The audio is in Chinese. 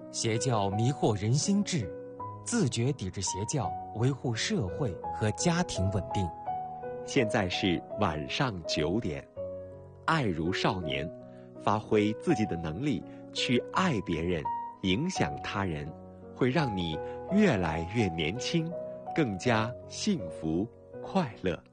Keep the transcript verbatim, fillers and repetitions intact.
邪教迷惑人心智，自觉抵制邪教，维护社会和家庭稳定。 现在是晚上九点，爱如少年，发挥自己的能力去爱别人，影响他人，会让你越来越年轻，更加幸福快乐。